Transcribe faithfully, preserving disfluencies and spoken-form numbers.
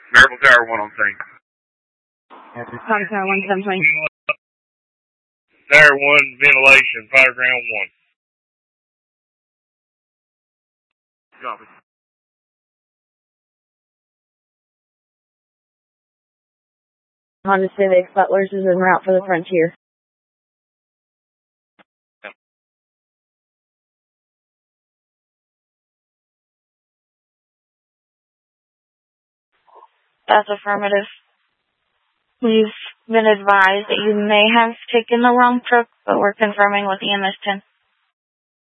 Variable Tower one on scene. Tower Tower one, seven twenty. Tower one, ventilation, fire ground one. Copy. Honda Civic, Butlers is en route for the Frontier. That's affirmative. We've been advised that you may have taken the wrong truck, but we're confirming with E M S ten.